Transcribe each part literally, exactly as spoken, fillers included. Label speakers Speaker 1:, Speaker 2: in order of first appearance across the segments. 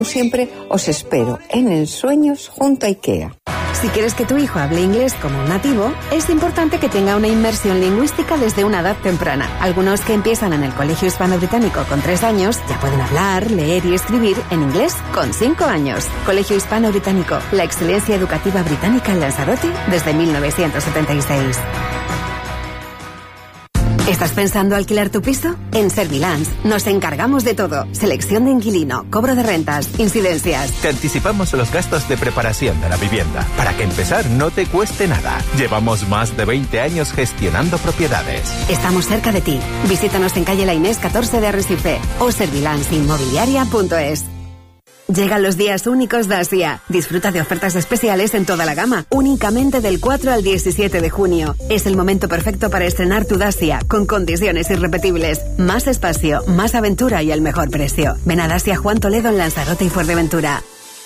Speaker 1: Siempre os espero en Ensueños junto a IKEA.
Speaker 2: Si quieres que tu hijo hable inglés como un nativo, es importante que tenga una inmersión lingüística desde una edad temprana. Algunos que empiezan en el Colegio Hispano-Británico con tres años ya pueden hablar, leer y escribir en inglés con cinco años. Colegio Hispano-Británico, la excelencia educativa británica en Lanzarote desde mil novecientos setenta y seis. ¿Estás pensando alquilar tu piso? En Servilans nos encargamos de todo. Selección de inquilino, cobro de rentas, incidencias.
Speaker 3: Te anticipamos los gastos de preparación de la vivienda, para que empezar no te cueste nada. Llevamos más de veinte años gestionando propiedades.
Speaker 2: Estamos cerca de ti. Visítanos en calle La Inés catorce de Arrecife o servilans inmobiliaria punto es. Llegan los días únicos Dacia. Disfruta de ofertas especiales en toda la gama, únicamente del cuatro al diecisiete de junio. Es el momento perfecto para estrenar tu Dacia, con condiciones irrepetibles. Más espacio, más aventura y el mejor precio. Ven a Dacia Juan Toledo en Lanzarote y Fuerteventura.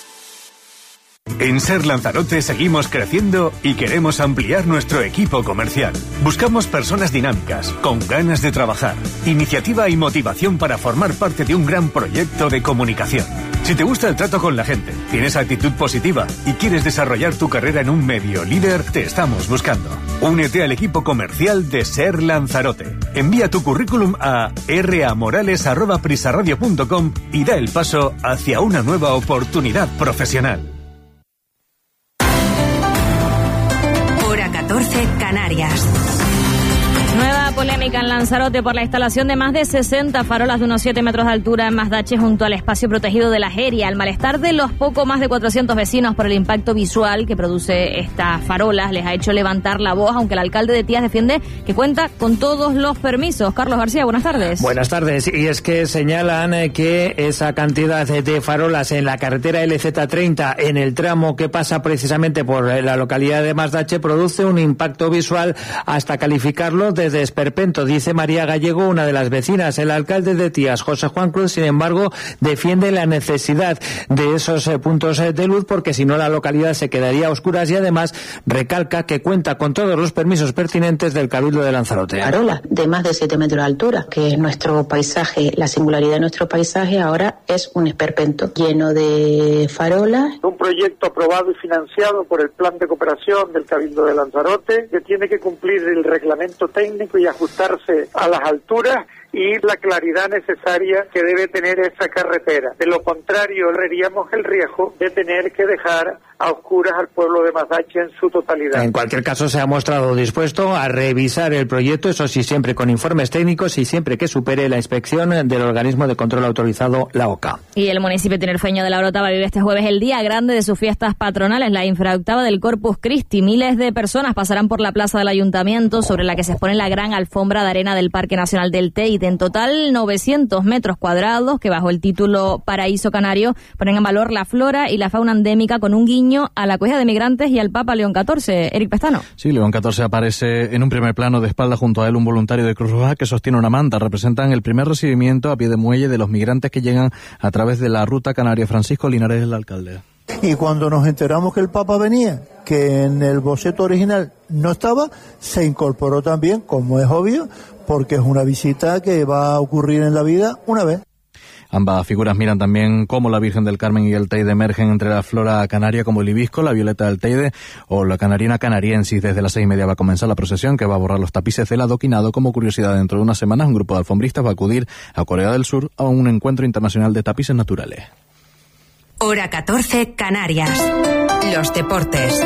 Speaker 4: En Ser Lanzarote seguimos creciendo y queremos ampliar nuestro equipo comercial. Buscamos personas dinámicas, con ganas de trabajar, iniciativa y motivación para formar parte de un gran proyecto de comunicación. Si te gusta el trato con la gente, tienes actitud positiva y quieres desarrollar tu carrera en un medio líder, te estamos buscando. Únete al equipo comercial de Ser Lanzarote. Envía tu currículum a r a morales arroba prisaradio punto com y da el paso hacia una nueva oportunidad profesional.
Speaker 2: catorce Canarias.
Speaker 5: Nueva polémica en Lanzarote por la instalación de más de sesenta farolas de unos siete metros de altura en Mazdache junto al espacio protegido de la Jeria. El malestar de los poco más de cuatrocientos vecinos por el impacto visual que produce estas farolas les ha hecho levantar la voz, aunque el alcalde de Tías defiende que cuenta con todos los permisos. Carlos García, buenas tardes.
Speaker 6: Buenas tardes. Y es que señalan que esa cantidad de farolas en la carretera L Z treinta, en el tramo que pasa precisamente por la localidad de Mazdache, produce un impacto visual hasta calificarlo de de esperpento, dice María Gallego, una de las vecinas. El alcalde de Tías, José Juan Cruz, sin embargo, defiende la necesidad de esos eh, puntos eh, de luz, porque si no la localidad se quedaría a oscuras, y además recalca que cuenta con todos los permisos pertinentes del Cabildo de Lanzarote.
Speaker 7: Farola de más de siete metros de altura, que es nuestro paisaje, la singularidad de nuestro paisaje ahora es un esperpento lleno de farolas.
Speaker 8: Un proyecto aprobado y financiado por el Plan de Cooperación del Cabildo de Lanzarote, que tiene que cumplir el reglamento técnico y ajustarse a las alturas y la claridad necesaria que debe tener esa carretera. De lo contrario, correríamos el riesgo de tener que dejar a oscuras al pueblo de Mazdache en su totalidad.
Speaker 6: En cualquier caso, se ha mostrado dispuesto a revisar el proyecto, eso sí, siempre con informes técnicos y siempre que supere la inspección del organismo de control autorizado, la O C A.
Speaker 5: Y el municipio tinerfeño de La Orotava vive este jueves el día grande de sus fiestas patronales, la infraoctava del Corpus Christi. Miles de personas pasarán por la plaza del ayuntamiento, sobre la que se expone la gran alfombra de arena del Parque Nacional del Teide. En total, novecientos metros cuadrados, que bajo el título Paraíso Canario ponen en valor la flora y la fauna endémica, con un guiño a la acogida de migrantes y al Papa León catorce. Eric Pestano.
Speaker 9: Sí, León catorce aparece en un primer plano, de espalda junto a él un voluntario de Cruz Roja que sostiene una manta. Representan el primer recibimiento a pie de muelle de los migrantes que llegan a través de la ruta canaria. Francisco Linares, el alcalde.
Speaker 10: Y cuando nos enteramos que el Papa venía, que en el boceto original no estaba, se incorporó también, como es obvio, porque es una visita que va a ocurrir en la vida una vez.
Speaker 9: Ambas figuras miran también cómo la Virgen del Carmen y el Teide emergen entre la flora canaria, como el hibisco, la violeta del Teide o la canariana canariensis. Desde las seis y media va a comenzar la procesión, que va a borrar los tapices del adoquinado. Como curiosidad, dentro de unas semanas un grupo de alfombristas va a acudir a Corea del Sur a un encuentro internacional de tapices naturales.
Speaker 2: Hora catorce Canarias. Los deportes.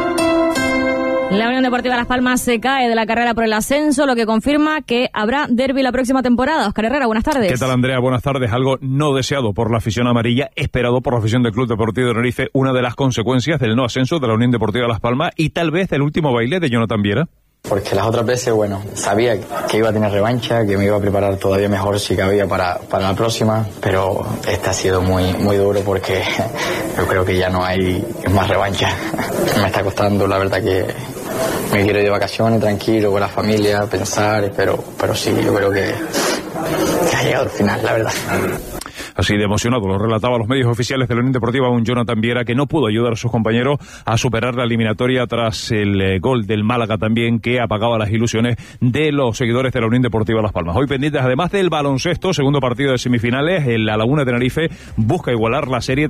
Speaker 5: La Unión Deportiva Las Palmas se cae de la carrera por el ascenso, lo que confirma que habrá derbi la próxima temporada. Óscar Herrera, buenas tardes.
Speaker 11: ¿Qué tal, Andrea? Buenas tardes. Algo no deseado por la afición amarilla, esperado por la afición del Club Deportivo de Tenerife, una de las consecuencias del no ascenso de la Unión Deportiva Las Palmas y tal vez del último baile de Jonathan Viera.
Speaker 12: Porque las otras veces, bueno, sabía que iba a tener revancha, que me iba a preparar todavía mejor si cabía para, para la próxima, pero este ha sido muy, muy duro porque yo creo que ya no hay más revancha. Me está costando, la verdad que me quiero ir de vacaciones tranquilo con la familia, pensar, pero, pero sí, yo creo que, que ha llegado al final, la verdad.
Speaker 11: Así de emocionado lo relataba a los medios oficiales de la Unión Deportiva un Jonathan Viera, que no pudo ayudar a sus compañeros a superar la eliminatoria tras el eh, gol del Málaga también, que apagaba las ilusiones de los seguidores de la Unión Deportiva Las Palmas. Hoy pendientes además del baloncesto, segundo partido de semifinales, el La Laguna de Tenerife busca igualar la serie